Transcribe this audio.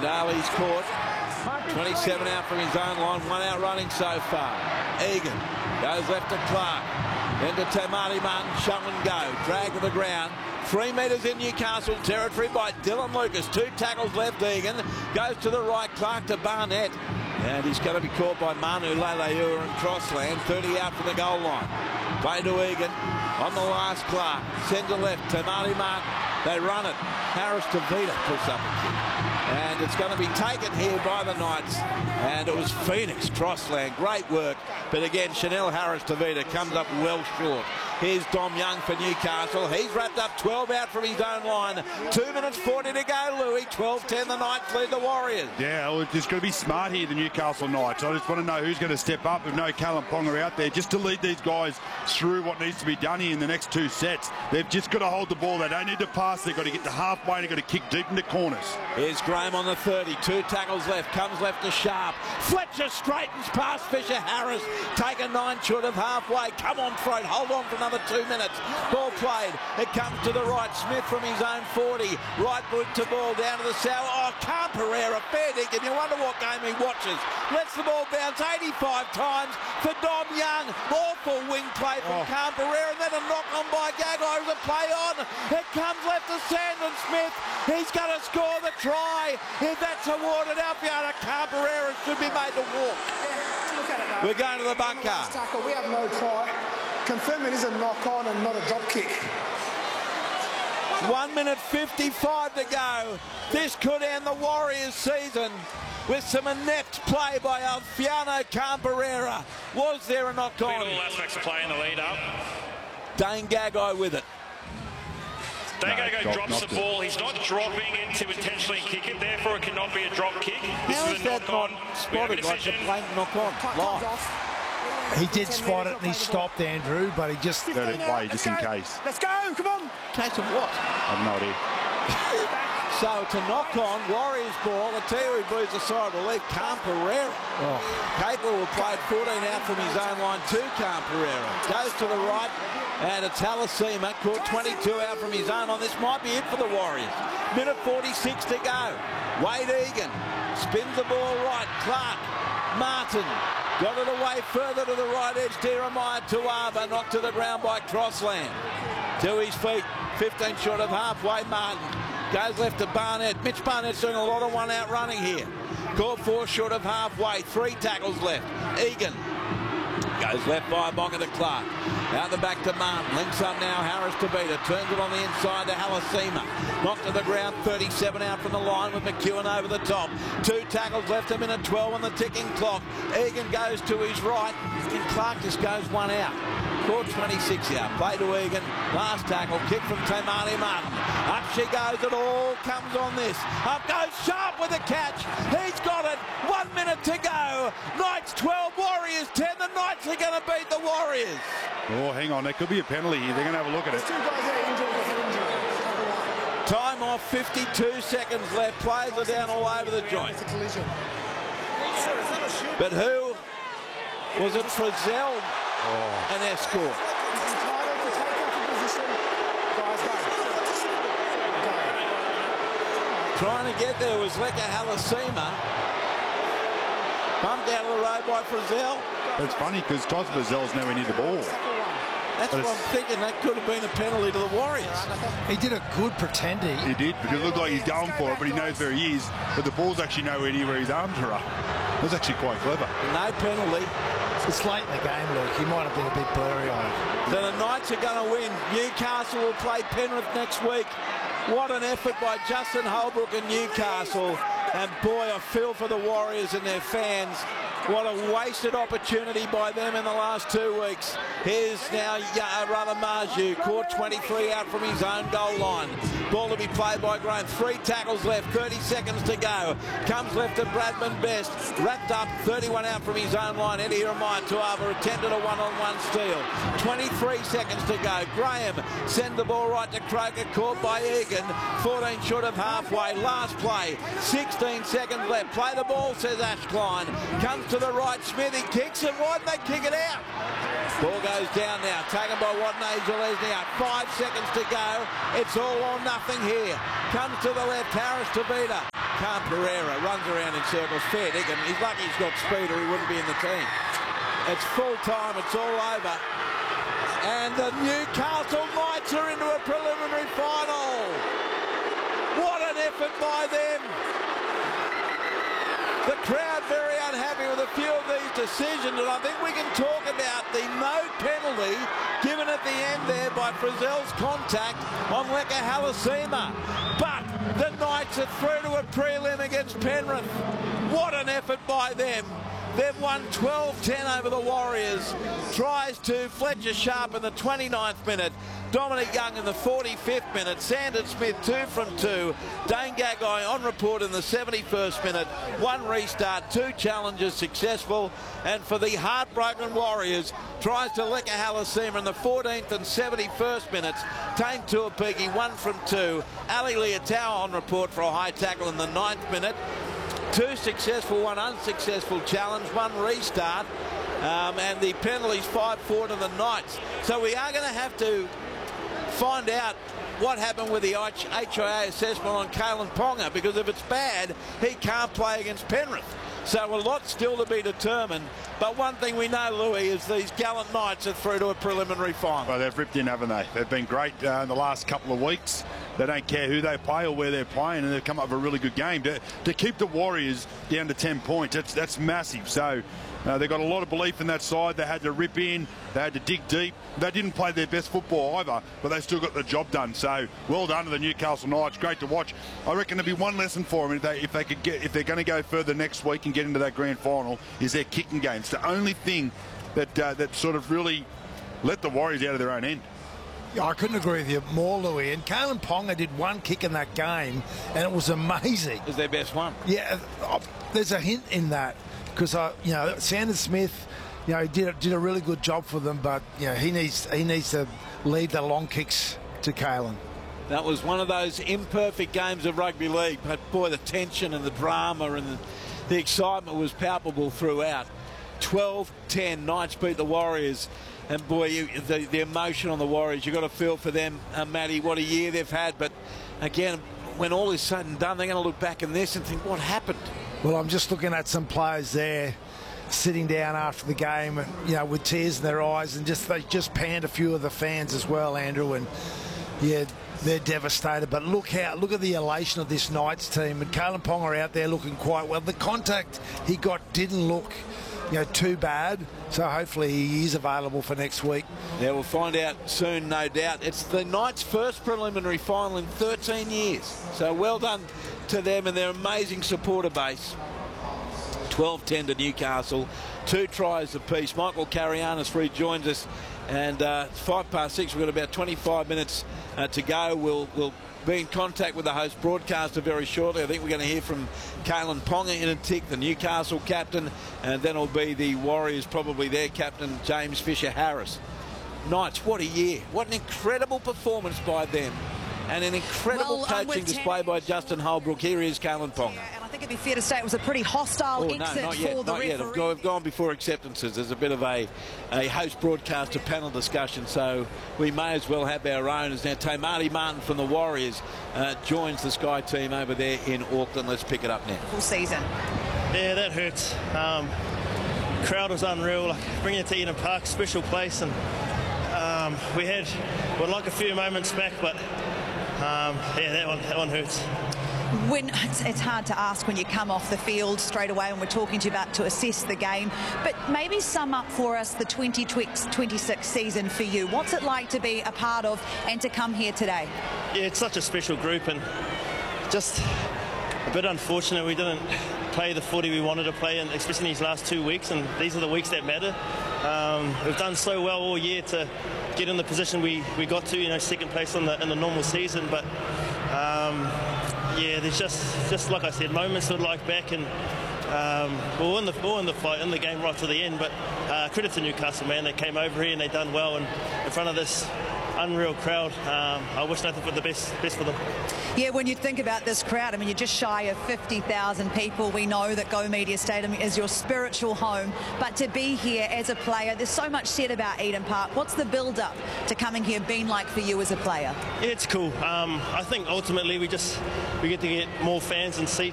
Daly's caught. 27 out from his own line, 1 out running so far. Egan goes left to Clark. Then to Tamati Martin, show and go. Drag to the ground. 3 metres in Newcastle territory by Dylan Lucas. 2 tackles left. Egan goes to the right. Clark to Barnett. And he's going to be caught by Manu Leilua and Crossland. 30 out from the goal line. Play to Egan. On the last Clark. Sends it left. Tamati Martin. They run it. Harris to Vita puts up a kick. And it's going to be taken here by the Knights. And it was Phoenix Crossland. Great work. But again, Chanel Harris-Tavita comes up well short. Here's Dom Young for Newcastle. He's wrapped up 12 out from his own line. 2 minutes 40 to go, Louis. 12-10 the Knights lead the Warriors. Yeah, well, it's going to be smart here, the Newcastle Knights. I just want to know who's going to step up with no Callum Ponga out there, just to lead these guys through what needs to be done here in the next 2 sets. They've just got to hold the ball. They don't need to pass. They've got to get to halfway and they've got to kick deep into corners. Here's Graham on the 30. 2 tackles left. Comes left to Sharp. Fletcher straightens past Fisher Harris. Taken 9 short of halfway. Come on, Throat. Hold on for another 2 minutes. Ball played. It comes to the right. Smith from his own 40. Right boot to ball down to the south. Oh, Carl Pereira. Fair dinkum. You wonder what game he watches. Lets the ball bounce 85 times for Dom Young. Awful wing play from Carl Pereira. And then a knock on by Gagai with a play on. It comes left to Sandon Smith. He's going to score the try. If that's awarded, Alfiona Carl Pereira should be made to walk. We're going to the bunker. We have no try. Confirm it is a knock on and not a drop kick. 1 minute 55 to go. This could end the Warriors season with some inept play by Alfiano Camperera. Was there a knock on? All aspects of play in the lead up. Dane Gagai with it. Dane Gagai drops the ball. He's not dropping it to intentionally kick it, therefore it cannot be a drop kick. How is that not spotted like a plain knock on? Live. He did spot it and he stopped Andrew, but he just let it play just in case. Let's go, come on. Case of what? I have no idea. So it's a knock on, Warriors ball. I tell you who bleeds the side of the lead, Carl Pereira. Capel played 14 out from his own line to Carl Pereira. Goes to the right, and it's Halasima, caught 22 out from his own line. This might be it for the Warriors. Minute 46 to go. Wade Egan spins the ball right. Clark, Martin. Got it away further to the right edge. Jeremiah Tuaba knocked to the ground by Crossland. To his feet, 15 short of halfway. Martin goes left to Barnett. Mitch Barnett's doing a lot of 1 out running here. Caught 4 short of halfway. 3 tackles left. Egan goes left by Bonga to Clark. Out the back to Martin. Links up now. Harris to Beta. Turns it on the inside to Halasima. Knocked to the ground. 37 out from the line with McEwen over the top. 2 tackles left. A minute 12 on the ticking clock. Egan goes to his right. And Clark just goes 1 out. Caught 26 out. Play to Egan. Last tackle. Kick from Tamani Martin. Up she goes. It all comes on this. Up goes Sharp with a catch. He's got it. 1 minute to go. Knights 12. Warriors 10. The Knights are going to beat the Warriors. Oh, hang on. There could be a penalty here. They're going to have a look at it. Time off, 52 seconds left. Players are down all over the joint. But who? Was it Frizzell? An escort. Trying to get there was Leka Halasima. Bumped out of the road by Frizzell. It's funny because Toz Frizzell's nowhere near the ball. That's what I'm thinking. That could have been a penalty to the Warriors. He did a good pretending. He did, because it looked like he's going for it, but he knows where he is. But the ball's actually nowhere near where his arms are up. That's actually quite clever. No penalty. It's late in the game, Luke. He might have been a bit blurry on it. So the Knights are going to win. Newcastle will play Penrith next week. What an effort by Justin Holbrook and Newcastle. And boy, I feel for the Warriors and their fans. What a wasted opportunity by them in the last 2 weeks. Here's now Radamaju, caught 23 out from his own goal line. Ball to be played by Graham. 3 tackles left, 30 seconds to go. Comes left to Bradman Best. Wrapped up, 31 out from his own line. Eddie Jeremiah Tuava attempted a 1-on-1 steal. 23 seconds to go. Graham send the ball right to Croker, caught by Egan. 14 short of halfway. Last play, 16 seconds left. Play the ball, says Ash Klein. Comes to the right, Smithy kicks it. Why didn't they kick it out? Ball goes down now, taken by Watney Gillespie. 5 seconds to go. It's all or nothing here. Comes to the left, Harris to Vita. Pereira runs around in circles. Fair dinkum. He's lucky he's got speed or he wouldn't be in the team. It's full time. It's all over. And the Newcastle Knights are into a preliminary final. What an effort by them. The crowd very unhappy with a few of these decisions, and I think we can talk about the no penalty given at the end there by Frizzell's contact on Leka Halasima. But the Knights are through to a prelim against Penrith. What an effort by them. They've won 12-10 over the Warriors. Tries to Fletcher Sharp in the 29th minute. Dominic Young in the 45th minute. Sandon Smith 2 from 2. Dane Gagai on report in the 71st minute. 1 restart, 2 challenges successful. And for the heartbroken Warriors, tries to Leka Halasima in the 14th and 71st minutes. Tane Tuapiki 1 from 2. Ali Leotau on report for a high tackle in the 9th minute. 2 successful, 1 unsuccessful challenge, 1 restart, and the penalties 5-4 to the Knights. So we are going to have to find out what happened with the HIA assessment on Kalyn Ponga, because if it's bad, he can't play against Penrith. So a lot still to be determined. But one thing we know, Louis, is these gallant Knights are through to a preliminary final. Well, they've ripped in, haven't they? They've been great in the last couple of weeks. They don't care who they play or where they're playing, and they've come up with a really good game. To keep the Warriors down to 10 points, that's massive. So they've got a lot of belief in that side. They had to rip in. They had to dig deep. They didn't play their best football either, but they still got the job done. So well done to the Newcastle Knights. Great to watch. I reckon there'll be one lesson for them if they're going to go further next week and get into that grand final, is their kicking game. It's the only thing that sort of really let the Warriors out of their own end. I couldn't agree with you more, Louis. And Kalyn Ponga did 1 kick in that game, and it was amazing. It was their best one. Yeah, there's a hint in that, because Sandon Smith, did a really good job for them, but he needs to lead the long kicks to Kalyn. That was one of those imperfect games of rugby league, but boy, the tension and the drama and the excitement was palpable throughout. 12-10, Knights beat the Warriors. And boy, the emotion on the Warriors, you've got to feel for them, Matty, what a year they've had. But again, when all is said and done, they're going to look back in this and think, what happened? Well, I'm just looking at some players there sitting down after the game, with tears in their eyes, and they just panned a few of the fans as well, Andrew. And yeah, they're devastated. But look at the elation of this Knights team, and Kalyn Ponga out there looking quite well. The contact he got didn't look too bad, so hopefully he is available for next week. Yeah, we'll find out soon, no doubt. It's the Knights' first preliminary final in 13 years, so well done to them and their amazing supporter base. 12-10 to Newcastle, 2 tries apiece. Michael Carianis rejoins us, and it's 6:05. We've got about 25 minutes to go. We'll be in contact with the host broadcaster very shortly. I think we're going to hear from Kalyn Ponga in a tick, the Newcastle captain, and then it'll be the Warriors, probably their captain, James Fisher-Harris. Knights, what a year. What an incredible performance by them, and an incredible coaching display by Justin Holbrook. Here is Kalyn Ponga. I think it'd be fair to say it was a pretty hostile exit for the referee. We've gone before acceptances. There's a bit of a host broadcaster panel discussion, so we may as well have our own. As now Tamati Martin from the Warriors joins the Sky team over there in Auckland. Let's pick it up now. Full season. Yeah, that hurts. Crowd was unreal. Like, bringing it to Eden Park, special place, and we had like a few moments back, but yeah, that one hurts. When it's hard to ask when you come off the field straight away, and we're talking to you about to assess the game, but maybe sum up for us the 2026 season for you. What's it like to be a part of and to come here today? Yeah, it's such a special group, and just a bit unfortunate we didn't play the footy we wanted to play, and especially in these last 2 weeks, and these are the weeks that matter. We've done so well all year to get in the position we got to, second place in the normal season, but yeah, there's just like I said, moments to like back, and we're in the fight, in the game right to the end. But credit to Newcastle, man. They came over here and they done well, and in front of this unreal crowd. I wish nothing but the best for them. Yeah, when you think about this crowd, I mean, you're just shy of 50,000 people. We know that Go Media Stadium is your spiritual home, but to be here as a player, there's so much said about Eden Park. What's the build-up to coming here been like for you as a player? Yeah, it's cool. I think ultimately we get to get more fans and